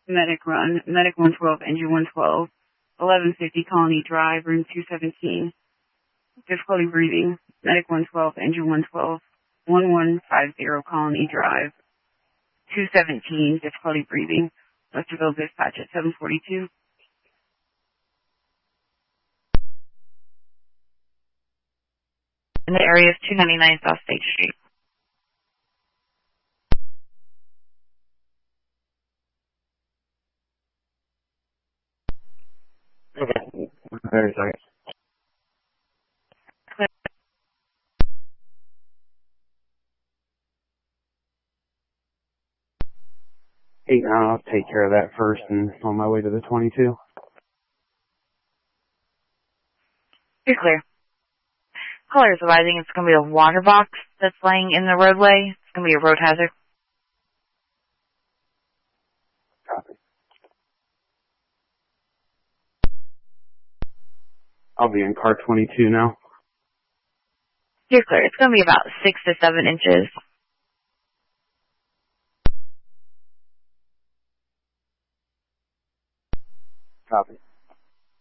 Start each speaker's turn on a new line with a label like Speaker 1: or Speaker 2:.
Speaker 1: Medic run. Medic 112, engine 112. 1150 Colony Drive, room 217. Difficulty breathing. Medic 112, engine 112. 1150 Colony Drive. 217, difficulty breathing. Westerville dispatch at 742.
Speaker 2: And the area is 299 South State Street.
Speaker 3: Okay. Very sorry. Hey, I'll take care of that first and on my way to the 22.
Speaker 2: You're clear. Caller is advising it's going to be a water box that's laying in the roadway. It's going to be a road hazard.
Speaker 3: Copy. I'll be in car 22 now.
Speaker 2: You're clear. It's going to be about 6 to 7 inches.
Speaker 3: Copy.